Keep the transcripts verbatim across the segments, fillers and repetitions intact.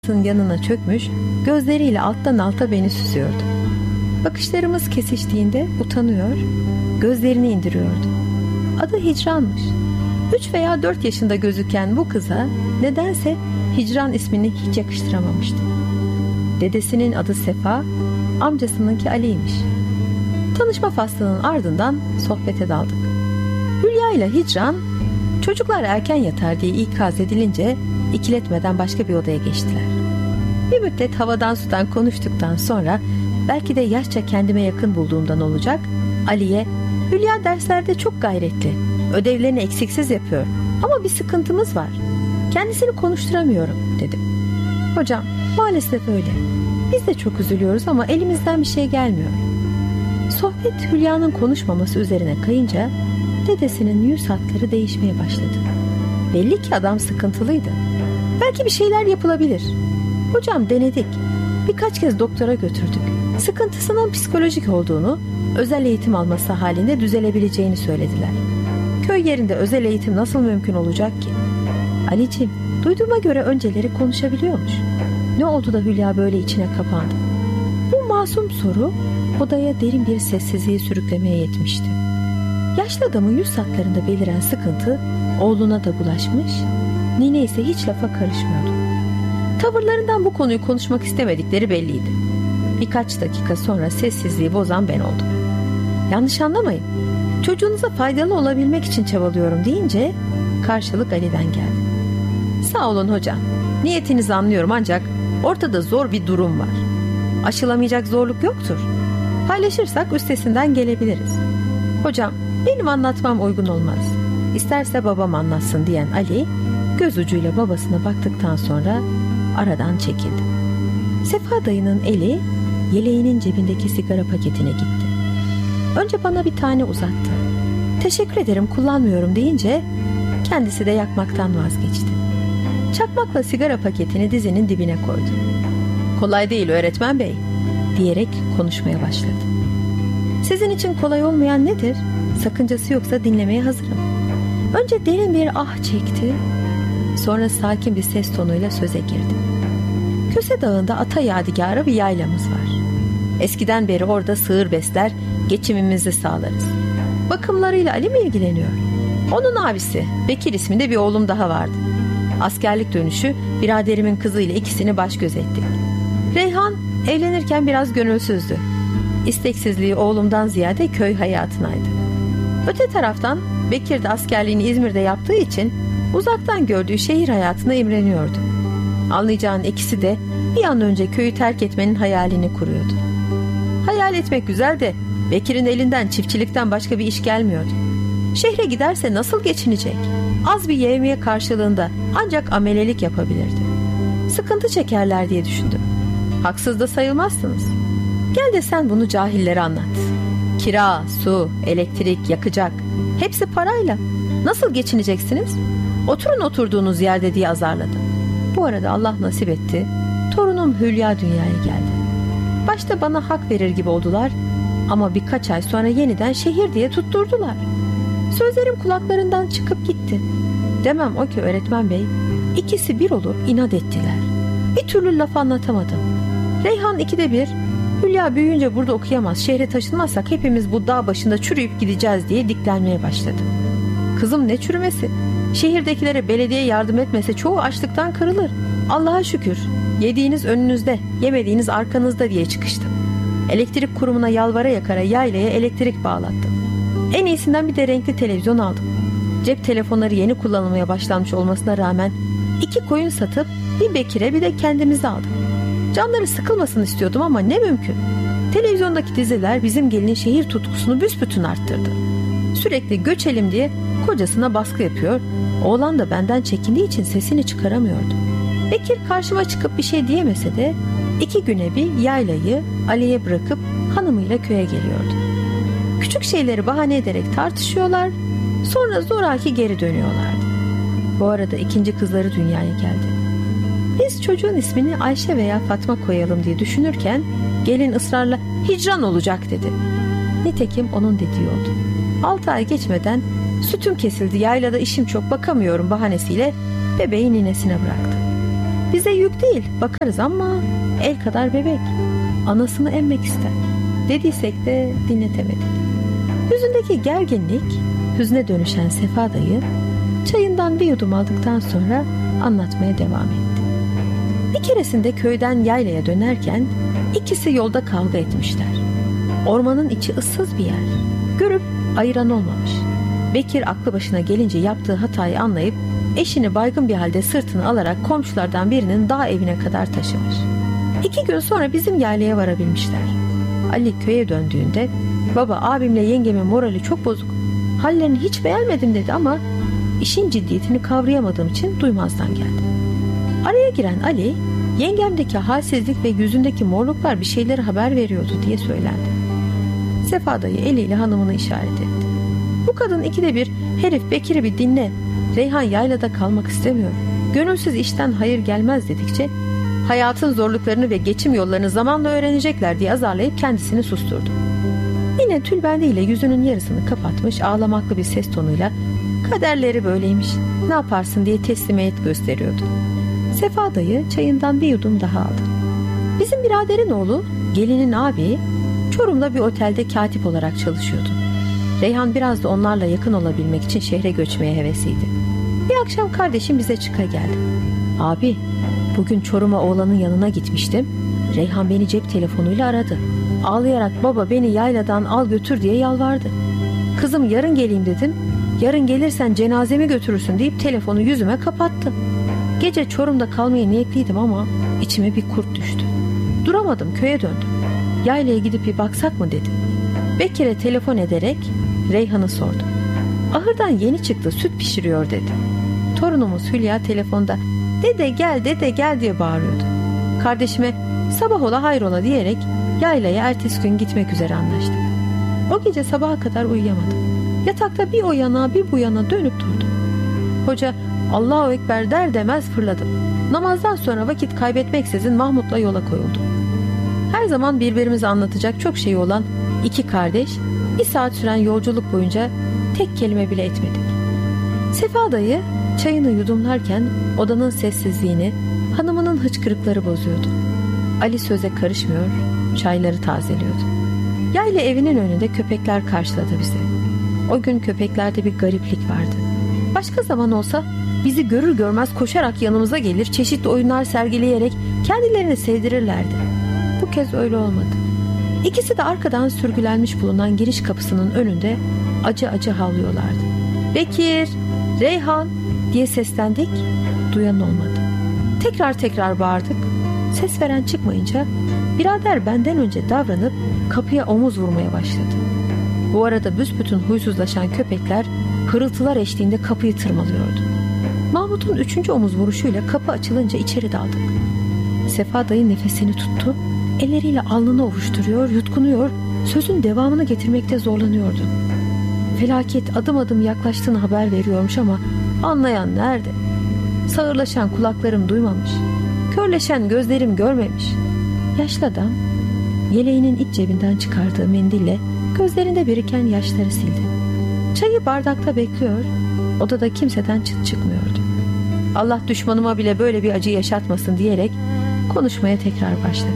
yanına çökmüş, gözleriyle alttan alta beni süzüyordu. Bakışlarımız kesiştiğinde utanıyor, gözlerini indiriyordu. Adı Hicran'mış. Üç veya dört yaşında gözüken bu kıza nedense Hicran ismini hiç yakıştıramamıştım. Dedesinin adı Sefa, amcasınınki Ali'ymiş. Tanışma faslının ardından sohbete daldık. Hülya ile Hicran, çocuklar erken yatar diye ikaz edilince ikiletmeden başka bir odaya geçtiler. Bir müddet havadan sudan konuştuktan sonra, belki de yaşça kendime yakın bulduğumdan olacak, Ali'ye "Hülya derslerde çok gayretli, ödevlerini eksiksiz yapıyor ama bir sıkıntımız var. Kendisini konuşturamıyorum," dedim. "Hocam, maalesef öyle. Biz de çok üzülüyoruz ama elimizden bir şey gelmiyor." Sohbet Hülya'nın konuşmaması üzerine kayınca dedesinin yüz hatları değişmeye başladı. Belli ki adam sıkıntılıydı. "Belki bir şeyler yapılabilir. Hocam, denedik. Birkaç kez doktora götürdük. Sıkıntısının psikolojik olduğunu, özel eğitim alması halinde düzelebileceğini söylediler. Köy yerinde özel eğitim nasıl mümkün olacak ki?" "Ali'ciğim, duyduğuma göre önceleri konuşabiliyormuş. Ne oldu da Hülya böyle içine kapandı?" Bu masum soru odaya derin bir sessizliği sürüklemeye yetmişti. Yaşlı adamın yüz hatlarında beliren sıkıntı oğluna da bulaşmış, nine ise hiç lafa karışmıyordu. Tavırlarından bu konuyu konuşmak istemedikleri belliydi. Birkaç dakika sonra sessizliği bozan ben oldum. "Yanlış anlamayın, çocuğunuza faydalı olabilmek için çabalıyorum," deyince karşılık Ali'den geldi. "Sağ olun hocam, niyetinizi anlıyorum ancak ortada zor bir durum var. Aşılamayacak zorluk yoktur. Paylaşırsak üstesinden gelebiliriz." "Hocam, benim anlatmam uygun olmaz. İsterse babam anlatsın," diyen Ali göz ucuyla babasına baktıktan sonra aradan çekildi. Sefa dayının eli yeleğinin cebindeki sigara paketine gitti. Önce bana bir tane uzattı. "Teşekkür ederim, kullanmıyorum," deyince kendisi de yakmaktan vazgeçti. Çakmakla sigara paketini dizinin dibine koydu. "Kolay değil öğretmen bey," diyerek konuşmaya başladı. "Sizin için kolay olmayan nedir? Sakıncası yoksa dinlemeye hazırım." Önce derin bir ah çekti, sonra sakin bir ses tonuyla söze girdi. "Köse Dağı'nda ata yadigarı bir yaylamız var. Eskiden beri orada sığır besler, geçimimizi sağlarız. Bakımlarıyla Ali mi ilgileniyor? Onun abisi Bekir isminde bir oğlum daha vardı. Askerlik dönüşü biraderimin kızıyla ikisini baş göz ettik. Reyhan evlenirken biraz gönülsüzdü. İsteksizliği oğlumdan ziyade köy hayatınaydı. Öte taraftan Bekir de askerliğini İzmir'de yaptığı için uzaktan gördüğü şehir hayatına imreniyordu. Anlayacağın ikisi de bir an önce köyü terk etmenin hayalini kuruyordu. Hayal etmek güzel de Bekir'in elinden çiftçilikten başka bir iş gelmiyordu. Şehre giderse nasıl geçinecek? Az bir yevmiye karşılığında ancak amelelik yapabilirdi. Sıkıntı çekerler diye düşündüm. Haksız da sayılmazsınız. Gel de sen bunu cahillere anlat. Kira, su, elektrik, yakacak, hepsi parayla. Nasıl geçineceksiniz? Oturun oturduğunuz yerde diye azarladı. Bu arada Allah nasip etti, torunum Hülya dünyaya geldi. Başta bana hak verir gibi oldular ama birkaç ay sonra yeniden şehir diye tutturdular. Sözlerim kulaklarından çıkıp gitti. Demem o ki öğretmen bey, ikisi bir olup inat ettiler. Bir türlü laf anlatamadım. Reyhan ikide bir, Hülya büyüyünce burada okuyamaz, şehre taşınmazsak hepimiz bu dağ başında çürüyüp gideceğiz diye diklenmeye başladı. Kızım, ne çürümesi? Şehirdekilere belediye yardım etmese çoğu açlıktan kırılır. Allah'a şükür yediğiniz önünüzde, yemediğiniz arkanızda diye çıkıştım. Elektrik kurumuna yalvara yakara yaylaya elektrik bağlattım. En iyisinden bir de renkli televizyon aldım. Cep telefonları yeni kullanılmaya başlanmış olmasına rağmen iki koyun satıp bir Bekir'e bir de kendimize aldım. Canları sıkılmasın istiyordum ama ne mümkün. Televizyondaki diziler bizim gelinin şehir tutkusunu büsbütün arttırdı. Sürekli göçelim diye kocasına baskı yapıyor. Oğlan da benden çekindiği için sesini çıkaramıyordu. Bekir karşıma çıkıp bir şey diyemese de iki güne bir yaylayı Ali'ye bırakıp hanımıyla köye geliyordu. Küçük şeyleri bahane ederek tartışıyorlar, sonra zoraki geri dönüyorlardı. Bu arada ikinci kızları dünyaya geldi. Biz çocuğun ismini Ayşe veya Fatma koyalım diye düşünürken gelin ısrarla Hicran olacak dedi. Nitekim onun dediği oldu. Altı ay geçmeden sütüm kesildi, yaylada işim çok, bakamıyorum bahanesiyle bebeği ninesine bıraktı. Bize yük değil, bakarız ama el kadar bebek. Anasını emmek ister. Dediysek de dinletemedik. Yüzündeki gerginlik hüzne dönüşen Sefa dayı çayından bir yudum aldıktan sonra anlatmaya devam etti. Bir keresinde köyden yaylaya dönerken ikisi yolda kavga etmişler. Ormanın içi ıssız bir yer. Görüp ayıran olmamış. Bekir aklı başına gelince yaptığı hatayı anlayıp eşini baygın bir halde sırtını alarak komşulardan birinin dağ evine kadar taşımış. İki gün sonra bizim yaylaya varabilmişler. Ali köye döndüğünde baba abimle yengemin morali çok bozuk. Hallerini hiç beğenmedim dedi ama işin ciddiyetini kavrayamadığım için duymazdan geldim. Araya giren Ali yengemdeki halsizlik ve yüzündeki morluklar bir şeyleri haber veriyordu diye söylendi. Sefa dayı eliyle hanımını işaret etti. Bu kadın ikide bir herif Bekir'i bir dinle. Reyhan yaylada kalmak istemiyor. Gönülsüz işten hayır gelmez dedikçe hayatın zorluklarını ve geçim yollarını zamanla öğrenecekler diye azarlayıp kendisini susturdu. Yine tülbendiyle yüzünün yarısını kapatmış ağlamaklı bir ses tonuyla kaderleri böyleymiş ne yaparsın diye teslimiyet gösteriyordu. Sefa dayı çayından bir yudum daha aldı. Bizim biraderin oğlu gelinin abi Çorum'da bir otelde katip olarak çalışıyordu. Reyhan biraz da onlarla yakın olabilmek için şehre göçmeye hevesliydi. Bir akşam kardeşim bize çıka geldi. Abi bugün Çorum'a oğlanın yanına gitmiştim. Reyhan beni cep telefonuyla aradı. Ağlayarak baba beni yayladan al götür diye yalvardı. Kızım yarın geleyim dedim. Yarın gelirsen cenazemi götürürsün deyip telefonu yüzüme kapattı. Gece Çorum'da kalmaya niyetliydim ama içime bir kurt düştü. Duramadım, köye döndüm. Yaylaya gidip bir baksak mı dedim. Bekir'e telefon ederek Reyhan'ı sordum. Ahırdan yeni çıktı, süt pişiriyor dedi. Torunumuz Hülya telefonda dede gel dede gel diye bağırıyordu. Kardeşime sabah ola hayrola diyerek yaylaya ertesi gün gitmek üzere anlaştık. O gece sabaha kadar uyuyamadım. Yatakta bir o yana bir bu yana dönüp durdum. Hoca Allahu Ekber der demez fırladım. Namazdan sonra vakit kaybetmeksizin Mahmut'la yola koyuldum. Her zaman birbirimize anlatacak çok şey olan iki kardeş bir saat süren yolculuk boyunca tek kelime bile etmedik. Sefa dayı çayını yudumlarken odanın sessizliğini hanımının hıçkırıkları bozuyordu. Ali söze karışmıyor, çayları tazeliyordu. Yayla evinin önünde köpekler karşıladı bizi. O gün köpeklerde bir gariplik vardı. Başka zaman olsa bizi görür görmez koşarak yanımıza gelir, çeşitli oyunlar sergileyerek kendilerini sevdirirlerdi. Bu kez öyle olmadı. İkisi de arkadan sürgülenmiş bulunan giriş kapısının önünde acı acı havlıyorlardı. Bekir, Reyhan diye seslendik, duyan olmadı. Tekrar tekrar bağırdık. Ses veren çıkmayınca birader benden önce davranıp kapıya omuz vurmaya başladı. Bu arada büsbütün huysuzlaşan köpekler hırıltılar eşliğinde kapıyı tırmalıyordu. Mahmut'un üçüncü omuz vuruşuyla kapı açılınca içeri daldık. Sefa dayı nefesini tuttu. Elleriyle alnını ovuşturuyor, yutkunuyor, sözün devamını getirmekte zorlanıyordu. Felaket adım adım yaklaştığını haber veriyormuş ama anlayan nerede? Sağırlaşan kulaklarım duymamış, körleşen gözlerim görmemiş. Yaşlı adam yeleğinin iç cebinden çıkardığı mendille gözlerinde biriken yaşları sildi. Çayı bardakta bekliyor, odada kimseden çıt çıkmıyordu. Allah düşmanıma bile böyle bir acı yaşatmasın diyerek konuşmaya tekrar başladı.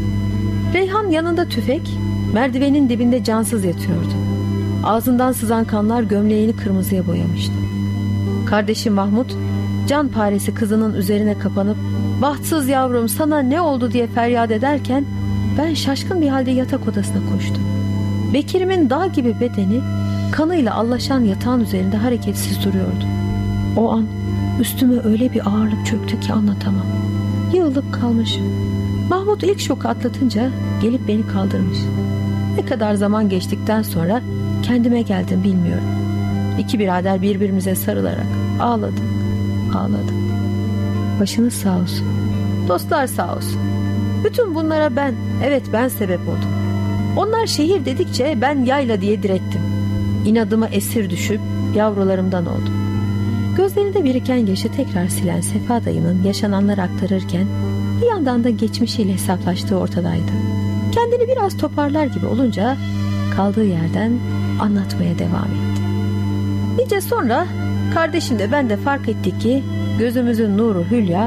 Reyhan yanında tüfek, merdivenin dibinde cansız yatıyordu. Ağzından sızan kanlar gömleğini kırmızıya boyamıştı. Kardeşi Mahmut, can paresi kızının üzerine kapanıp "Bahtsız yavrum sana ne oldu?" diye feryat ederken ben şaşkın bir halde yatak odasına koştum. Bekir'imin dağ gibi bedeni kanıyla allaşan yatağın üzerinde hareketsiz duruyordu. O an üstüme öyle bir ağırlık çöktü ki anlatamam. Yığılıp kalmışım. Mahmut ilk şoku atlatınca gelip beni kaldırmış. Ne kadar zaman geçtikten sonra kendime geldim bilmiyorum. İki birader birbirimize sarılarak ağladık, ağladık. Başınız sağ olsun. Dostlar sağ olsun. Bütün bunlara ben, evet ben sebep oldum. Onlar şehir dedikçe ben yayla diye direttim. İnadıma esir düşüp yavrularımdan oldum. Gözlerinde biriken yaşı tekrar silen Sefa dayının yaşananları aktarırken bir yandan da geçmişiyle hesaplaştığı ortadaydı. Kendini biraz toparlar gibi olunca kaldığı yerden anlatmaya devam etti. Nice sonra kardeşim de ben de fark ettik ki gözümüzün nuru Hülya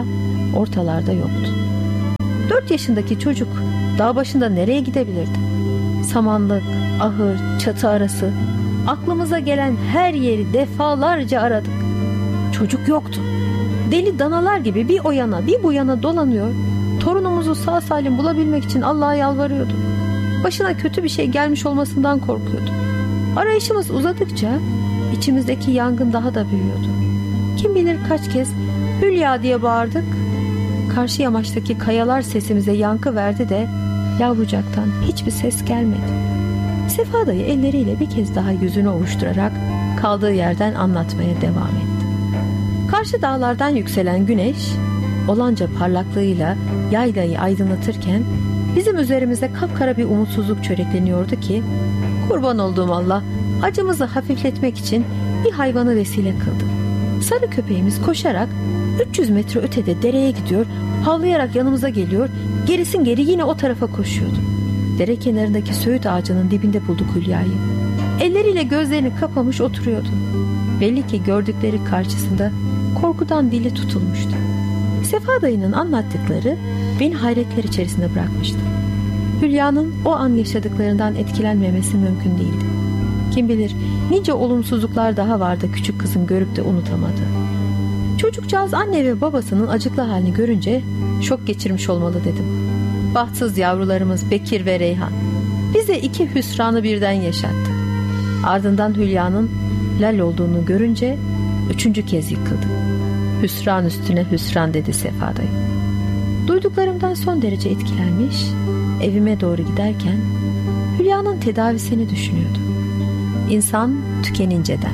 ortalarda yoktu. Dört yaşındaki çocuk dağ başında nereye gidebilirdi? Samanlık, ahır, çatı arası, aklımıza gelen her yeri defalarca aradık. Çocuk yoktu. Deli danalar gibi bir o yana bir bu yana dolanıyor. Torunumuzu sağ salim bulabilmek için Allah'a yalvarıyorduk. Başına kötü bir şey gelmiş olmasından korkuyorduk. Arayışımız uzadıkça içimizdeki yangın daha da büyüyordu. Kim bilir kaç kez Hülya diye bağırdık. Karşı yamaçtaki kayalar sesimize yankı verdi de yavrucaktan hiçbir ses gelmedi. Sefa dayı elleriyle bir kez daha yüzünü ovuşturarak kaldığı yerden anlatmaya devam etti. Karşı dağlardan yükselen güneş olanca parlaklığıyla yaylayı aydınlatırken bizim üzerimize kapkara bir umutsuzluk çörekleniyordu ki kurban olduğum Allah acımızı hafifletmek için bir hayvanı vesile kıldı. Sarı köpeğimiz koşarak üç yüz metre ötede dereye gidiyor, havlayarak yanımıza geliyor, gerisin geri yine o tarafa koşuyordu. Dere kenarındaki söğüt ağacının dibinde bulduk Hülya'yı. Elleriyle gözlerini kapamış oturuyordu. Belli ki gördükleri karşısında korkudan dili tutulmuştu. Sefa dayının anlattıkları beni hayretler içerisinde bırakmıştı. Hülya'nın o an yaşadıklarından etkilenmemesi mümkün değildi. Kim bilir nice olumsuzluklar daha vardı küçük kızın görüp de unutamadığı. Çocukcağız anne ve babasının acıklı halini görünce şok geçirmiş olmalı dedim. Bahtsız yavrularımız Bekir ve Reyhan bize iki hüsranı birden yaşattı. Ardından Hülya'nın lal olduğunu görünce üçüncü kez yıkıldı. Hüsran üstüne hüsran dedi Sefa dayı. Duyduklarımdan son derece etkilenmiş, evime doğru giderken Hülya'nın tedavisini düşünüyordum. İnsan tükeninceden.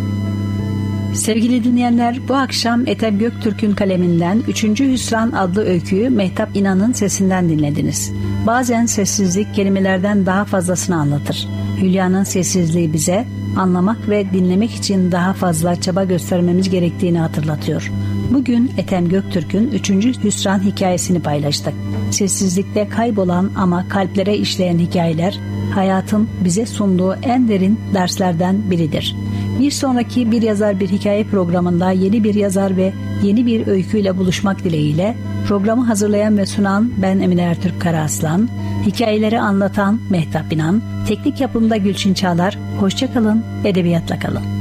Sevgili dinleyenler, bu akşam Ethem Göktürk'ün kaleminden üçüncü Hüsran adlı öyküyü Mehtap İnan'ın sesinden dinlediniz. Bazen sessizlik kelimelerden daha fazlasını anlatır. Hülya'nın sessizliği bize anlamak ve dinlemek için daha fazla çaba göstermemiz gerektiğini hatırlatıyor. Bugün Ethem Göktürk'ün üçüncü Hüsran hikayesini paylaştık. Sessizlikte kaybolan ama kalplere işleyen hikayeler, hayatın bize sunduğu en derin derslerden biridir. Bir sonraki Bir Yazar Bir Hikaye programında yeni bir yazar ve yeni bir öyküyle buluşmak dileğiyle programı hazırlayan ve sunan ben Emine Ertürk Karaaslan, hikayeleri anlatan Mehtap İnan, teknik yapımda Gülçin Çağlar. Hoşça kalın, edebiyatla kalın.